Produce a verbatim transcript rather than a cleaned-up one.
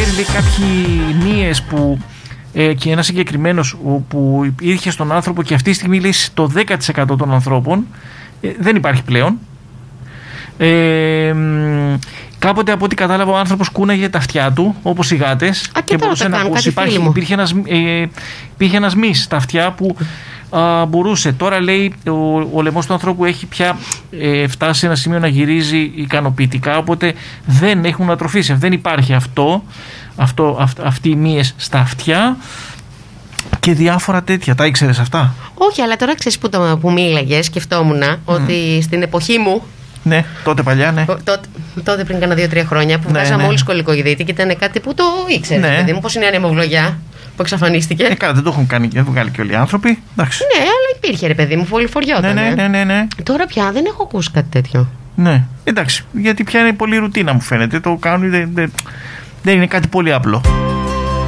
ξέρει, λέει, κάποιοι μύες που ε, και ένα συγκεκριμένος που υπήρχε στον άνθρωπο και αυτή τη στιγμή, λέει, το δέκα τοις εκατό των ανθρώπων ε, δεν υπάρχει πλέον. Ε, κάποτε από ό,τι κατάλαβα ο άνθρωπος κούναγε τα αυτιά του όπως οι γάτες. Α, και, και μπορούσε να ακούσει. Υπάρχει, υπήρχε ένας, ε, υπήρχε ένας μυς στα αυτιά που α, μπορούσε. Τώρα, λέει, ο, ο λαιμός του ανθρώπου έχει πια ε, φτάσει σε ένα σημείο να γυρίζει ικανοποιητικά, οπότε δεν έχουν ατροφήσει. Δεν υπάρχει αυτό, αυτό αυ, αυτοί οι μύες στα αυτιά και διάφορα τέτοια. Τα ήξερες αυτά? Όχι, αλλά τώρα ξέρεις που, το, που μίλαγες, σκεφτόμουν mm. ότι στην εποχή μου. Ναι, τότε παλιά, ναι. Τότε, τότε πριν κάνα δύο-τρία χρόνια που ναι, βγάζαμε ναι. όλοι σχολικογιδίτη και ήταν κάτι που το ήξερε. Ναι. Παιδί μου, πώς είναι η ανεμοβλογιά που εξαφανίστηκε. Ε, καλά, δεν το έχουν κάνει και δεν βγάλει και όλοι οι άνθρωποι. Εντάξει. Ναι, αλλά υπήρχε, ρε παιδί μου, πολύ φοριόταν. Ναι, ναι, ναι, ναι, ναι. Τώρα πια δεν έχω ακούσει κάτι τέτοιο. Ναι, εντάξει, γιατί πια είναι πολύ ρουτίνα, μου φαίνεται. Το κάνουν, δεν, δεν, δεν είναι κάτι πολύ απλό.